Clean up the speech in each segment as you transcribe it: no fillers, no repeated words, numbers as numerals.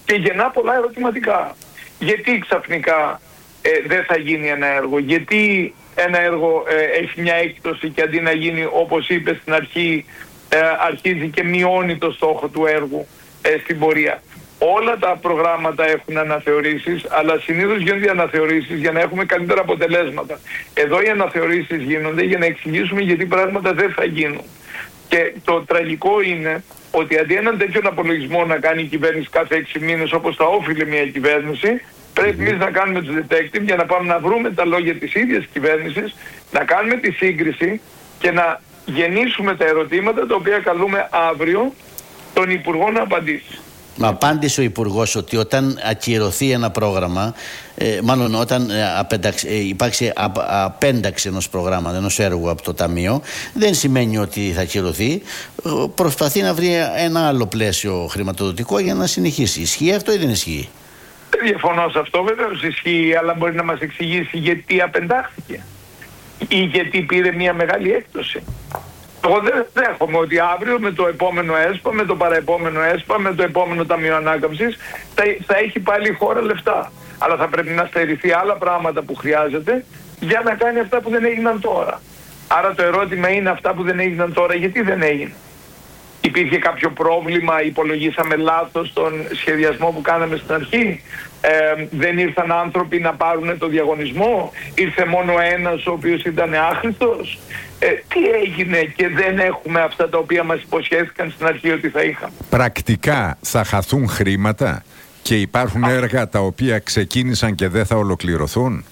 και γεννά πολλά ερωτηματικά. Γιατί ξαφνικά δεν θα γίνει ένα έργο, γιατί ένα έργο έχει μια έκπτωση και αντί να γίνει όπως είπε στην αρχή αρχίζει και μειώνει το στόχο του έργου στην πορεία. Όλα τα προγράμματα έχουν αναθεωρήσεις, αλλά συνήθως γίνονται οι αναθεωρήσεις για να έχουμε καλύτερα αποτελέσματα. Εδώ οι αναθεωρήσεις γίνονται για να εξηγήσουμε γιατί πράγματα δεν θα γίνουν. Και το τραγικό είναι ότι αντί έναν τέτοιον απολογισμό να κάνει η κυβέρνηση κάθε 6 μήνες όπως θα όφιλε μια κυβέρνηση, πρέπει εμείς να κάνουμε τους detective για να πάμε να βρούμε τα λόγια της ίδιας κυβέρνησης, να κάνουμε τη σύγκριση και να γεννήσουμε τα ερωτήματα τα οποία καλούμε αύριο τον Υπουργό να απαντήσει. Μα απάντησε ο Υπουργός ότι όταν ακυρωθεί ένα πρόγραμμα, μάλλον όταν υπάρξει απένταξη ενός προγράμματος, ενός έργου από το Ταμείο, δεν σημαίνει ότι θα ακυρωθεί. Προσπαθεί να βρει ένα άλλο πλαίσιο χρηματοδοτικό για να συνεχίσει. Ισχύει αυτό ή δεν ισχύει? Δεν διαφωνώ σε αυτό, βεβαίως ισχύει, αλλά μπορεί να μας εξηγήσει γιατί απεντάχθηκε ή γιατί πήρε μια μεγάλη έκπτωση. Εγώ δεν δέχομαι ότι αύριο με το επόμενο ΕΣΠΑ, με το παραεπόμενο ΕΣΠΑ, με το επόμενο Ταμείο Ανάκαμψης θα έχει πάλι η χώρα λεφτά. Αλλά θα πρέπει να στερηθεί άλλα πράγματα που χρειάζεται για να κάνει αυτά που δεν έγιναν τώρα. Άρα το ερώτημα είναι αυτά που δεν έγιναν τώρα, γιατί δεν έγιναν? Υπήρχε κάποιο πρόβλημα, υπολογίσαμε λάθος τον σχεδιασμό που κάναμε στην αρχή, δεν ήρθαν άνθρωποι να πάρουν το διαγωνισμό, ήρθε μόνο ένας ο οποίος ήταν άχρηστος. Τι έγινε και δεν έχουμε αυτά τα οποία μας υποσχέθηκαν στην αρχή ότι θα είχαμε? Πρακτικά θα χαθούν χρήματα και υπάρχουν έργα τα οποία ξεκίνησαν και δεν θα ολοκληρωθούν?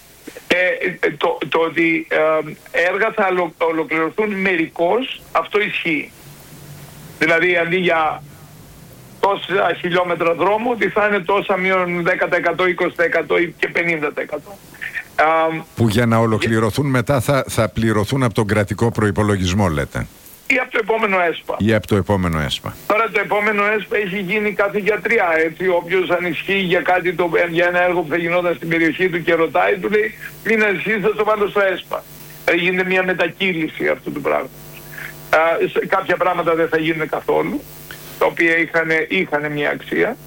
Το ότι έργα θα ολοκληρωθούν μερικώς, αυτό ισχύει. Δηλαδή αντί για τόσα χιλιόμετρα δρόμου ότι θα είναι τόσα μείον 10%, 20% και 50%. Που για να ολοκληρωθούν μετά θα πληρωθούν από τον κρατικό προϋπολογισμό, λέτε? Ή από το επόμενο ΕΣΠΑ. Ή από το επόμενο ΕΣΠΑ. Τώρα το επόμενο ΕΣΠΑ έχει γίνει καθηγιατρία, έτσι. Όποιος ανισχύει για κάτι, για ένα έργο που θα γινόταν στην περιοχή του και ρωτάει, του λέει μην ανισχύεις, θα το βάλω στο ΕΣΠΑ. Γίνεται μια μετακύληση αυτού του πράγματος. Κάποια πράγματα δεν θα γίνουν καθόλου, τα οποία είχαν μια αξία.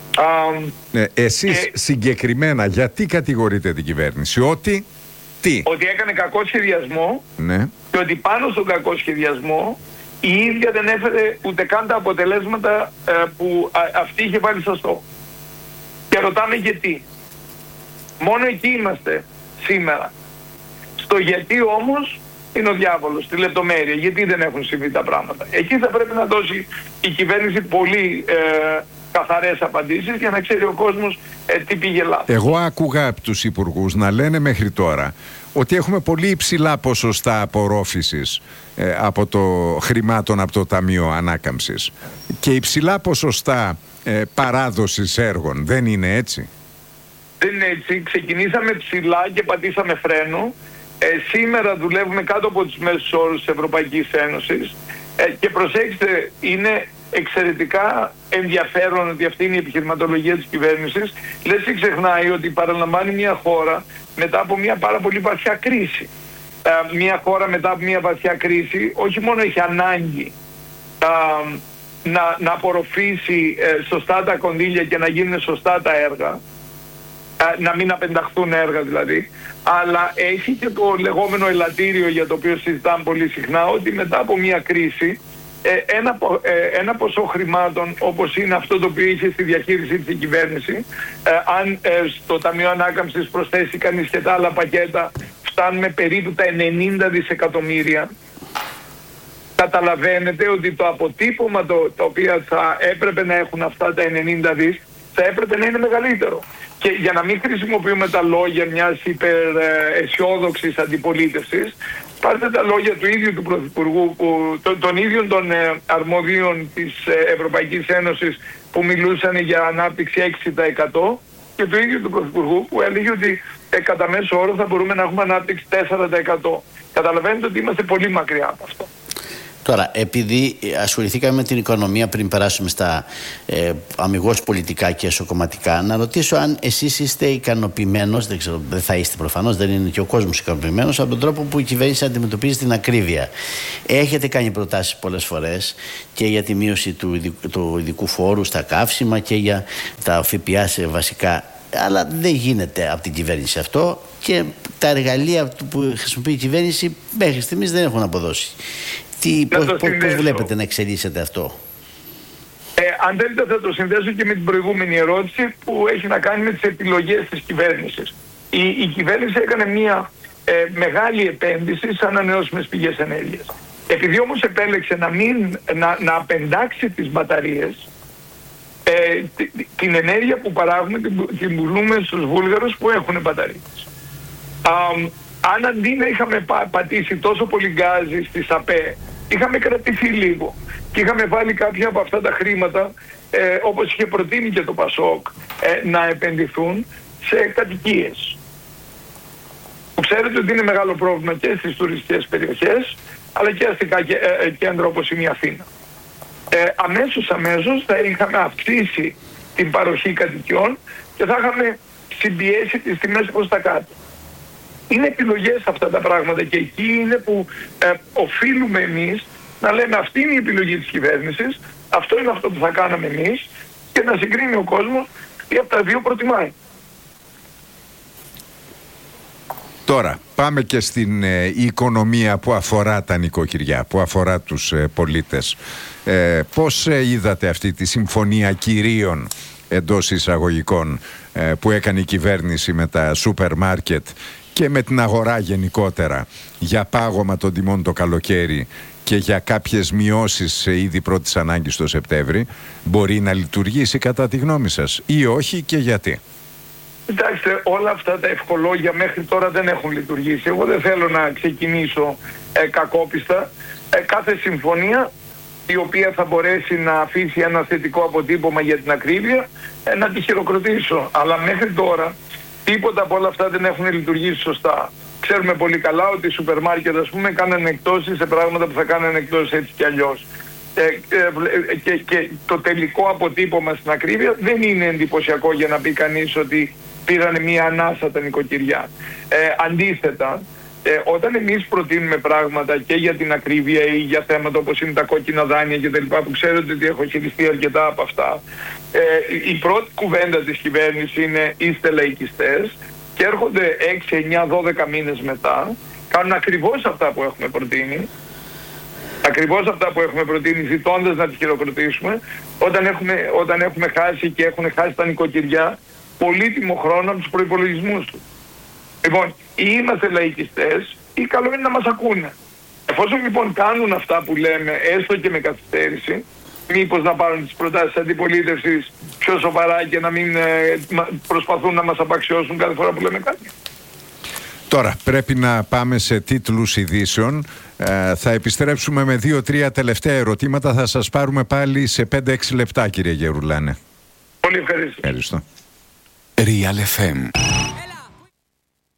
Εσείς συγκεκριμένα γιατί κατηγορείτε την κυβέρνηση? Ότι έκανε κακό σχεδιασμό, ναι, και ότι πάνω στον κακό σχεδιασμό η ίδια δεν έφερε ούτε καν τα αποτελέσματα που αυτή είχε βάλει στο στόχο. Και ρωτάμε γιατί. Μόνο εκεί είμαστε σήμερα. Στο γιατί όμως είναι ο διάβολος, στη λεπτομέρεια. Γιατί δεν έχουν συμβεί τα πράγματα. Εκεί θα πρέπει να δώσει η κυβέρνηση πολύ καθαρές απαντήσεις για να ξέρει ο κόσμος τι πήγε λάθος. Εγώ άκουγα από τους υπουργούς να λένε μέχρι τώρα ότι έχουμε πολύ υψηλά ποσοστά απορρόφησης από το χρημάτων από το Ταμείο Ανάκαμψης και υψηλά ποσοστά παράδοσης έργων. Δεν είναι έτσι? Δεν είναι έτσι. Ξεκινήσαμε ψηλά και πατήσαμε φρένο. Σήμερα δουλεύουμε κάτω από τους μέσους όρους της Ευρωπαϊκής Ένωσης και προσέξτε, είναι εξαιρετικά ενδιαφέρον ότι αυτή είναι η επιχειρηματολογία της κυβέρνησης. Λες και ξεχνάει ότι παραλαμβάνει μια χώρα μετά από μια πάρα πολύ βαθιά κρίση. Μια χώρα μετά από μια βαθιά κρίση όχι μόνο έχει ανάγκη να απορροφήσει σωστά τα κονδύλια και να γίνουν σωστά τα έργα, να μην απενταχθούν έργα δηλαδή, αλλά έχει και το λεγόμενο ελαττήριο για το οποίο συζητάμε πολύ συχνά, ότι μετά από μια κρίση ένα ποσό χρημάτων όπως είναι αυτό το οποίο είχε στη διαχείρισή της η κυβέρνηση, αν στο Ταμείο Ανάκαμψης προσθέσει κανείς και τα άλλα πακέτα, φτάνουμε περίπου τα 90 δισεκατομμύρια. Καταλαβαίνετε ότι το αποτύπωμα το οποίο θα έπρεπε να έχουν αυτά τα 90 δις θα έπρεπε να είναι μεγαλύτερο. Και για να μην χρησιμοποιούμε τα λόγια μιας υπεραισιόδοξης αντιπολίτευσης, πάρτε τα λόγια του ίδιου του Πρωθυπουργού, των ίδιων των αρμοδίων της Ευρωπαϊκής Ένωσης που μιλούσαν για ανάπτυξη 6% και του ίδιου του Πρωθυπουργού που έλεγε ότι κατά μέσο όρο θα μπορούμε να έχουμε ανάπτυξη 4%. Καταλαβαίνετε ότι είμαστε πολύ μακριά από αυτό. Τώρα, επειδή ασχοληθήκαμε με την οικονομία πριν περάσουμε στα αμιγώς πολιτικά και εσωκομματικά, να ρωτήσω αν εσείς είστε ικανοποιημένος, δεν ξέρω, δεν θα είστε προφανώς, δεν είναι και ο κόσμος ικανοποιημένος, από τον τρόπο που η κυβέρνηση αντιμετωπίζει την ακρίβεια. Έχετε κάνει προτάσεις πολλές φορές και για τη μείωση του ειδικού φόρου στα καύσιμα και για τα ΦΠΑ σε βασικά, αλλά δεν γίνεται από την κυβέρνηση αυτό και τα εργαλεία που χρησιμοποιεί η κυβέρνηση μέχρι στιγμής δεν έχουν αποδώσει. Πώς βλέπετε να εξελίσσεται αυτό? Αν θέλετε θα το συνδέσω και με την προηγούμενη ερώτηση που έχει να κάνει με τις επιλογές της κυβέρνησης. Η κυβέρνηση έκανε μια μεγάλη επένδυση σε ανανεώσιμες πηγές ενέργειας. Επειδή όμως επέλεξε να απεντάξει τις μπαταρίες, την ενέργεια που παράγουμε την πουλούμε στους Βούλγαρους που έχουν μπαταρίες. Αν αντί να είχαμε πατήσει τόσο πολύ γκάζι στις ΑΠΕ, είχαμε κρατηθεί λίγο και είχαμε βάλει κάποια από αυτά τα χρήματα, όπως είχε προτείνει και το ΠΑΣΟΚ, να επενδυθούν σε κατοικίες. Που ξέρετε ότι είναι μεγάλο πρόβλημα και στις τουριστικές περιοχές, αλλά και αστικά κέντρα όπως είναι η Αθήνα. Αμέσως θα είχαμε αυξήσει την παροχή κατοικιών και θα είχαμε συμπιέσει τις τιμές προς τα κάτω. Είναι επιλογές αυτά τα πράγματα και εκεί είναι που οφείλουμε εμείς να λέμε αυτή είναι η επιλογή της κυβέρνησης, αυτό είναι αυτό που θα κάναμε εμείς και να συγκρίνει ο κόσμος τι από τα δύο προτιμάει. Τώρα πάμε και στην οικονομία που αφορά τα νοικοκυριά, που αφορά τους πολίτες. Πώς είδατε αυτή τη συμφωνία κυρίων εντός εισαγωγικών που έκανε η κυβέρνηση με τα σούπερ μάρκετ και με την αγορά γενικότερα για πάγωμα των τιμών το καλοκαίρι και για κάποιες μειώσεις ήδη πρώτης ανάγκης το Σεπτέμβρη? Μπορεί να λειτουργήσει κατά τη γνώμη σας ή όχι και γιατί? Κοιτάξτε, όλα αυτά τα ευχολόγια μέχρι τώρα δεν έχουν λειτουργήσει. Εγώ δεν θέλω να ξεκινήσω κακόπιστα. Κάθε συμφωνία η οποία θα μπορέσει να αφήσει ένα θετικό αποτύπωμα για την ακρίβεια, να τη χειροκροτήσω. Αλλά μέχρι τώρα τίποτα από όλα αυτά δεν έχουν λειτουργήσει σωστά. Ξέρουμε πολύ καλά ότι οι σούπερ μάρκετ, ας πούμε, κάνανε εκπτώσεις σε πράγματα που θα κάνανε εκπτώσεις έτσι κι αλλιώς. Και το τελικό αποτύπωμα στην ακρίβεια δεν είναι εντυπωσιακό για να πει κανείς ότι πήρανε μία ανάσα τα νοικοκυριά. Αντίθετα, όταν εμείς προτείνουμε πράγματα και για την ακρίβεια ή για θέματα όπως είναι τα κόκκινα δάνεια κτλ. Που ξέρετε ότι έχω χειριστεί αρκετά από αυτά, η πρώτη κουβέντα της κυβέρνησης είναι είστε λαϊκιστές και έρχονται 6, 9, 12 μήνες μετά, κάνουν ακριβώς αυτά που έχουμε προτείνει. Ακριβώς αυτά που έχουμε προτείνει, ζητώντας να τις χειροκροτήσουμε, όταν έχουμε χάσει και έχουν χάσει τα νοικοκυριά πολύτιμο χρόνο από τους προϋπολογισμούς τους. Λοιπόν, ή είμαστε λαϊκιστές ή καλό είναι να μας ακούνε. Εφόσον λοιπόν κάνουν αυτά που λέμε, έστω και με καθυστέρηση, μήπως να πάρουν τις προτάσεις της αντιπολίτευσης πιο σοβαρά και να μην προσπαθούν να μας απαξιώσουν κάθε φορά που λέμε κάτι. Τώρα πρέπει να πάμε σε τίτλους ειδήσεων. Θα επιστρέψουμε με 2-3 τελευταία ερωτήματα. Θα σας πάρουμε πάλι σε 5-6 λεπτά, κύριε Γερουλάνε. Πολύ ευχαριστώ. Ευχαριστώ. Real FM.